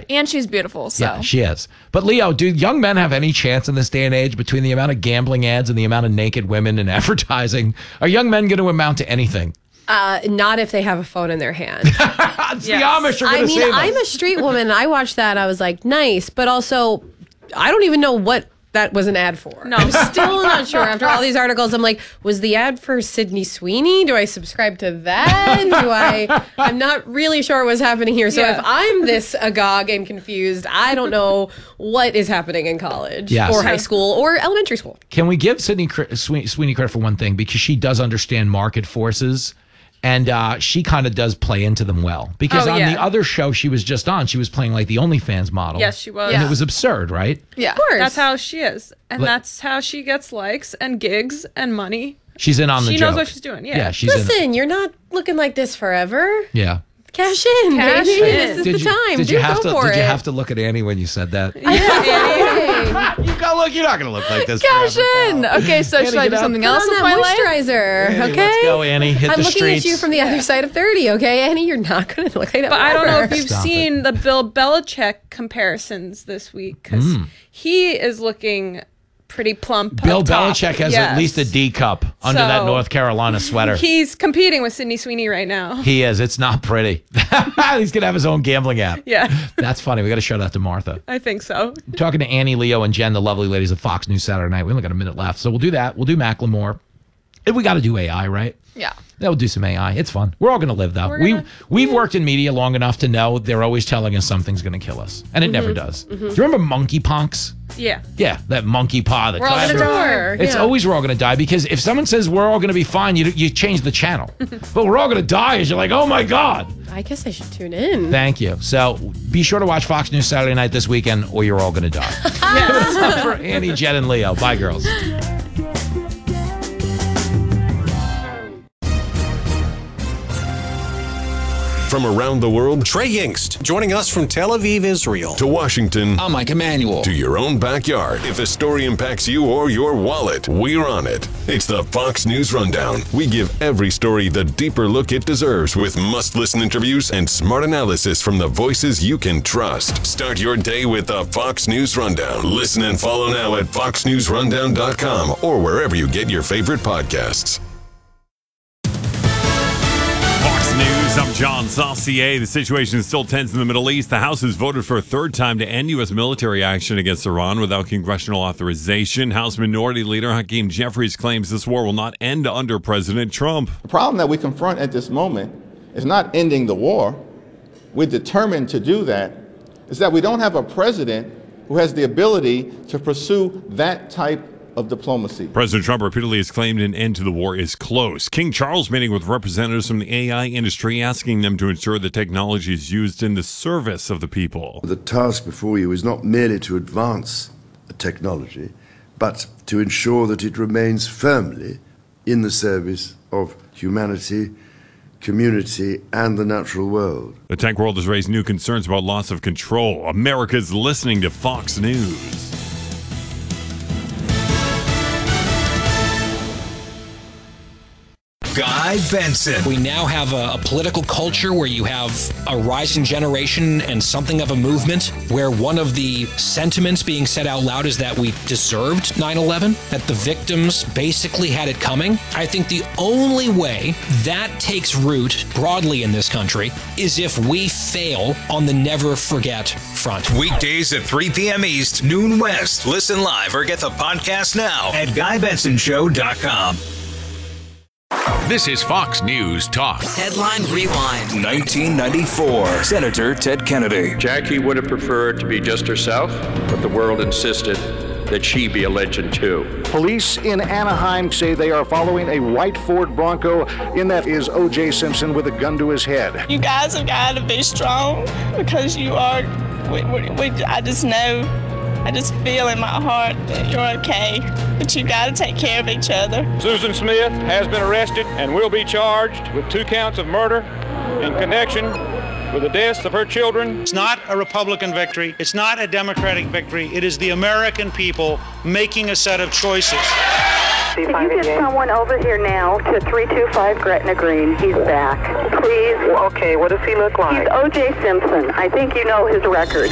Right. And she's beautiful, so. Yeah, she is. But Leo, do young men have any chance in this day and age between the amount of gambling ads and the amount of naked women in advertising? Are young men going to amount to anything? Not if they have a phone in their hand. It's the Amish are going to save us. I'm a street woman, and I watched that. I was like, nice. But also, I don't even know what that was an ad for. No. I'm still not sure. After all these articles, I'm like, was the ad for Sydney Sweeney? Do I subscribe to that? I'm not really sure what's happening here. So if I'm this agog and confused, I don't know what is happening in college or high school or elementary school. Can we give Sydney Sweeney credit for one thing? Because she does understand market forces. And she kind of does play into them well. Because on the other show she was just on, she was playing like the OnlyFans model. Yes, she was. And it was absurd, right? Yeah, of course. That's how she is. And that's how she gets likes and gigs and money. She's in on the joke. She knows what she's doing, yeah. Listen, you're not looking like this forever. Yeah. Cash in, Cash baby. in. This is the time. Did you have to look at Annie when you said that? Yeah. You're not going to look like this Cash forever. in. Okay, so should I do something else with my life? Moisturizer, Annie, okay? let's go, Annie. Hit I'm the looking streets. at you from the other side of 30, okay, Annie? You're not going to look like that. But I don't know if forever. you've Stop seen the Bill Belichick comparisons this week, because he is looking pretty plump. Bill up top. Belichick has at least a D cup under that So, North Carolina sweater. He's competing with Sydney Sweeney right now. He is. It's not pretty. He's going to have his own gambling app. Yeah, That's funny. We got to show that to Martha. I think so. Talking to Annie, Leo, and Jen, the lovely ladies of Fox News Saturday Night. We only got a minute left. So we'll do that. We'll do Macklemore. And we got to do AI, right? Yeah. Yeah, we'll do some AI. It's fun. We're all going to live, though. We've worked in media long enough to know they're always telling us something's going to kill us. And it never does. Do you remember monkeypox? Yeah. Yeah, that monkey paw. That We're all gonna die. It's always we're all going to die, because if someone says we're all going to be fine, you change the channel. But we're all going to die is you're like, oh my God. I guess I should tune in. Thank you. So be sure to watch Fox News Saturday Night this weekend, or you're all going to die. That's up for Annie, Jen, and Leo. Bye, girls. From around the world Trey Yingst, joining us from Tel Aviv, Israel. to Washington I'm Mike Emanuel. to your own backyard. If a story impacts you or your wallet, we're on it. It's the Fox News Rundown. We give every story the deeper look it deserves, with must-listen interviews and smart analysis from the voices you can trust. Start your day with the Fox News Rundown. Listen and follow now at foxnewsrundown.com or wherever you get your favorite podcasts. Fox News, I'm John Saucier. The situation is still tense in the Middle East. The House has voted for a third time to end U.S. military action against Iran without congressional authorization. House Minority Leader Hakeem Jeffries claims this war will not end under President Trump. The problem that we confront at this moment is not ending the war. We're determined to do that. It's that we don't have a president who has the ability to pursue that type of diplomacy. President Trump repeatedly has claimed an end to the war is close. King Charles meeting with representatives from the AI industry, asking them to ensure the technology is used in the service of the people. The task before you is not merely to advance a technology, but to ensure that it remains firmly in the service of humanity, community, and the natural world. The tech world has raised new concerns about loss of control. America's listening to Fox News. Guy Benson. We now have a political culture where you have a rising generation and something of a movement, where one of the sentiments being said out loud is that we deserved 9/11, that the victims basically had it coming. I think the only way that takes root broadly in this country is if we fail on the never forget front. Weekdays at 3 p.m. East, noon West. Listen live or get the podcast now at GuyBensonShow.com. This is Fox News Talk. Headline Rewind. 1994. Senator Ted Kennedy. Jackie would have preferred to be just herself, but the world insisted that she be a legend too. Police in Anaheim say they are following a white Ford Bronco. In that is O.J. Simpson with a gun to his head. You guys have got to be strong, because you are. I just know. I just feel in my heart that you're okay, but you got to take care of each other. Susan Smith has been arrested and will be charged with 2 counts of murder in connection with the deaths of her children. It's not a Republican victory. It's not a Democratic victory. It is the American people making a set of choices. Could you get someone over here now to 325 Gretna Green? He's back. Please. Okay, what does he look like? He's O.J. Simpson. I think you know his record.